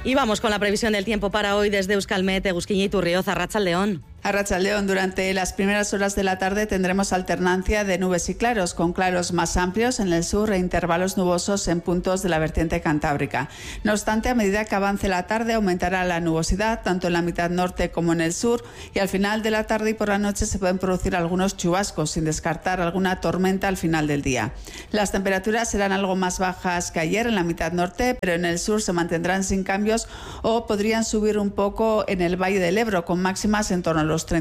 Y vamos con la previsión del tiempo para hoy desde Euskalmet, Egusquiña y Turrioz, Arratsaldeon. Arratsaldeon, durante las primeras horas de la tarde tendremos alternancia de nubes y claros, con claros más amplios en el sur e intervalos nubosos en puntos de la vertiente cantábrica. No obstante, a medida que avance la tarde aumentará la nubosidad, tanto en la mitad norte como en el sur, y al final de la tarde y por la noche se pueden producir algunos chubascos, sin descartar alguna tormenta al final del día. Las temperaturas serán algo más bajas que ayer en la mitad norte, pero en el sur se mantendrán sin cambios o podrían subir un poco en el Valle del Ebro, con máximas en torno a los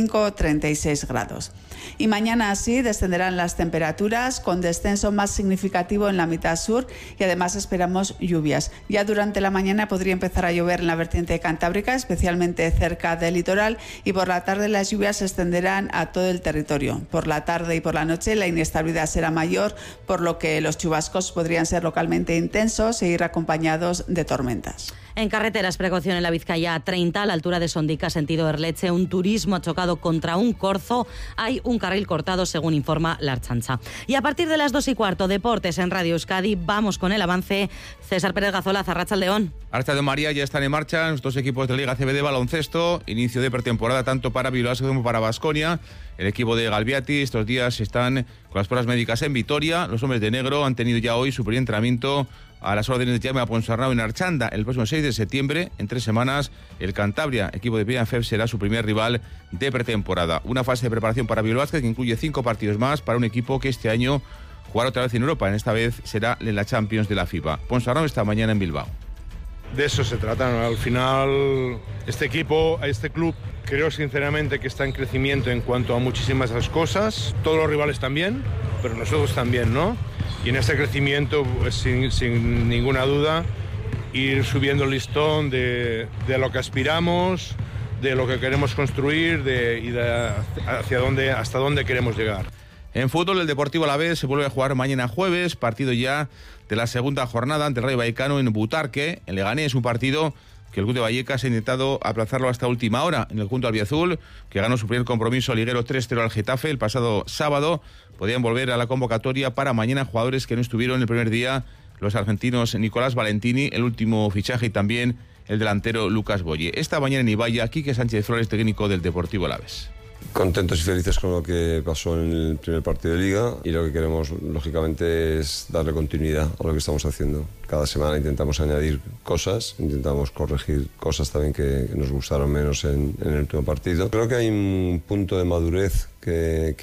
35-36 grados. Y mañana así descenderán las temperaturas, con descenso más significativo en la mitad sur, y además esperamos lluvias. Ya durante la mañana podría empezar a llover en la vertiente cantábrica, especialmente cerca del litoral, y por la tarde las lluvias se extenderán a todo el territorio. Por la tarde y por la noche la inestabilidad será mayor, por lo que los chubascos podrían ser localmente intensos e ir acompañados de tormentas. En carreteras, precaución en la Vizcaya 30, a la altura de Sondica, sentido Erleche. Un turismo ha chocado contra un corzo. Hay un carril cortado, según informa la Ertzaintza. Y a partir de las 2:15, deportes en Radio Euskadi. Vamos con el avance. César Pérez Gazola, Arratsaldeon. Arratsaldeon, María, ya están en marcha los dos equipos de la Liga CB de baloncesto. Inicio de pretemporada tanto para Bilbao como para Baskonia. El equipo de Galbiati estos días están con las pruebas médicas en Vitoria. Los hombres de negro han tenido ya hoy su primer entrenamiento a las órdenes de Jaime Aponsarnau en Archanda. El próximo 6 de septiembre, en 3 semanas, el Cantabria, equipo de Primera FEB, será su primer rival de pretemporada. Una fase de preparación para Bilbao Basket que incluye 5 partidos más para un equipo que este año jugará otra vez en Europa. Esta vez será en la Champions de la FIBA. Aponsarnau esta mañana en Bilbao. De eso se trata, ¿no? Al final, este equipo, este club, creo sinceramente que está en crecimiento en cuanto a muchísimas cosas. Todos los rivales también, pero nosotros también, ¿no? Y en este crecimiento, pues, sin ninguna duda, ir subiendo el listón de lo que aspiramos, de lo que queremos construir hasta dónde queremos llegar. En fútbol, el Deportivo Alavés se vuelve a jugar mañana jueves, partido ya de la segunda jornada ante el Rayo Vallecano en Butarque. En Leganés, un partido que el club de Vallecas ha intentado aplazarlo hasta última hora. En el conjunto albiazul, que ganó su primer compromiso liguero 3-0 al Getafe el pasado sábado, podían volver a la convocatoria para mañana jugadores que no estuvieron el primer día, los argentinos Nicolás Valentini, el último fichaje, y también el delantero Lucas Boye. Esta mañana en Ibaya, Quique Sánchez Flores, técnico del Deportivo Alavés. Contentos y felices con lo que pasó en el primer partido de Liga, y lo que queremos, lógicamente, es darle continuidad a lo que estamos haciendo. Cada semana intentamos añadir cosas, intentamos corregir cosas también que nos gustaron menos en el último partido. Creo que hay un punto de madurez en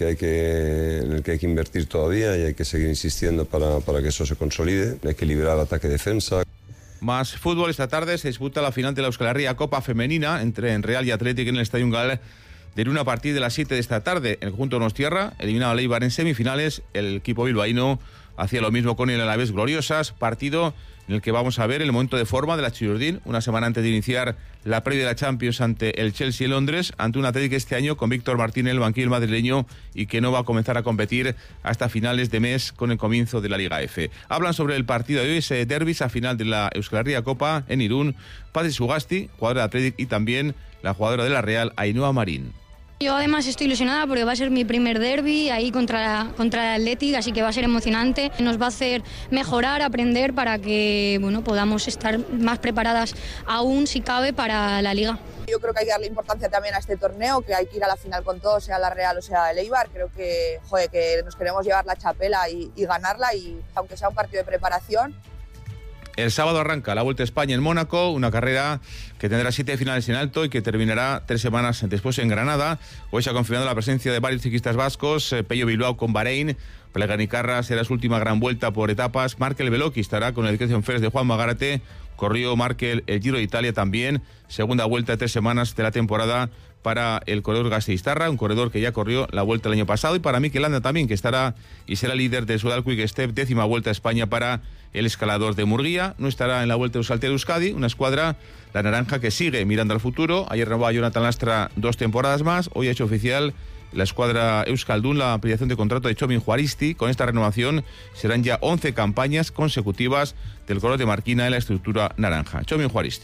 el que hay que invertir todavía, y hay que seguir insistiendo para que eso se consolide. Hay que equilibrar ataque-defensa. Más fútbol. Esta tarde se disputa la final de la Euskal Herria Copa Femenina entre Real y Athletic en el Estadio Gal de Irún a partir de las 7 de esta tarde. El conjunto donostiarra eliminado a Eibar en semifinales. El equipo bilbaíno hacía lo mismo con el Alavés Gloriosas, partido en el que vamos a ver el momento de forma de la Chillordín, una semana antes de iniciar la previa de la Champions ante el Chelsea en Londres, ante un Athletic este año con Víctor Martín en el banquillo madrileño, y que no va a comenzar a competir hasta finales de mes con el comienzo de la Liga F. Hablan sobre el partido de hoy, ese derbi a final de la Euskal Herria Copa en Irún, Patri Sugasti, jugadora de Athletic, y también la jugadora de la Real, Ainhoa Marín. Yo además estoy ilusionada porque va a ser mi primer derbi ahí contra el Athletic, así que va a ser emocionante. Nos va a hacer mejorar, aprender, para que podamos estar más preparadas aún, si cabe, para la Liga. Yo creo que hay que darle importancia también a este torneo, que hay que ir a la final con todo, sea la Real o sea el Eibar. Creo que, que nos queremos llevar la chapela y ganarla, y aunque sea un partido de preparación. El sábado arranca la Vuelta a España en Mónaco, una carrera que tendrá 7 finales en alto y que terminará 3 semanas después en Granada. Hoy se ha confirmado la presencia de varios ciclistas vascos, Pello Bilbao con Bahrein, Pleganicarra será su última gran vuelta por etapas, Markel Veloki estará con el Education First de Juan Magarate, corrió Markel el Giro de Italia también, segunda vuelta de 3 semanas de la temporada para el corredor gasteiztarra, un corredor que ya corrió la Vuelta el año pasado, y para Mikel Landa también, que estará y será líder del Sudal Quick Step, 10ª Vuelta a España para el escalador de Murguía. No estará en la Vuelta de Euskaltel Euskadi, una escuadra, la naranja, que sigue mirando al futuro. Ayer renovó a Jonathan Lastra 2 temporadas más. Hoy ha hecho oficial la escuadra Euskaldun la ampliación de contrato de Txomin Juaristi. Con esta renovación serán ya 11 campañas consecutivas del color de marquina en la estructura naranja. Txomin Juaristi.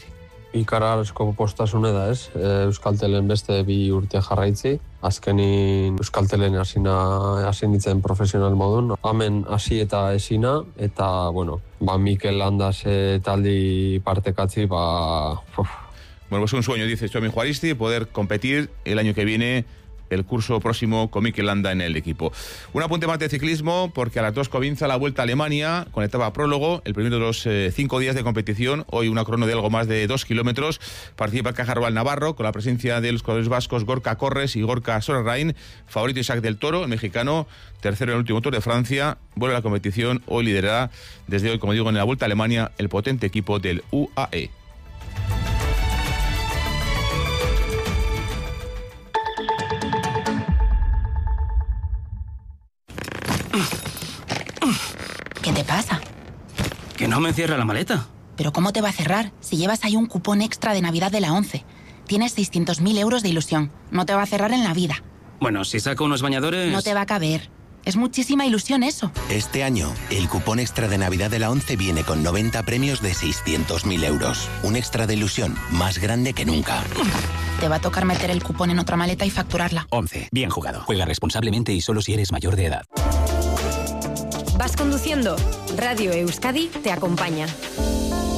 ikararazko postasune da, ez? Euskaltelen beste 2 urte jarraitzi. Azkenin Euskaltelen hasi nintzen profesional modun. Hemen hasi eta ezina, eta, bueno, Mikel Landas taldi partekatzi, Bueno, pues un sueño, dice Txomin Juaristi, poder competir el año que viene el curso próximo con Mikel Landa en el equipo. Un apunte más de ciclismo, porque a las 2 comienza la Vuelta a Alemania con etapa prólogo, el primero de los 5 días de competición. Hoy una crono de algo más de 2 kilómetros. Participa el Caja Rural Navarro con la presencia de los corredores vascos Gorka Corres y Gorka Sorarrain. Favorito Isaac del Toro, el mexicano, tercero en el último Tour de Francia. Vuelve a la competición, hoy liderará desde hoy, como digo, en la Vuelta a Alemania el potente equipo del UAE. ¿Qué te pasa? Que no me cierra la maleta. ¿Pero cómo te va a cerrar? Si llevas ahí un cupón extra de Navidad de la 11. Tienes 600.000 euros de ilusión. No te va a cerrar en la vida. Bueno, si saco unos bañadores... No te va a caber. Es muchísima ilusión eso. Este año, el cupón extra de Navidad de la 11 viene con 90 premios de 600.000 euros. Un extra de ilusión más grande que nunca. Te va a tocar meter el cupón en otra maleta y facturarla. 11. Bien jugado. Juega responsablemente y solo si eres mayor de edad. ¿Vas conduciendo? Radio Euskadi te acompaña.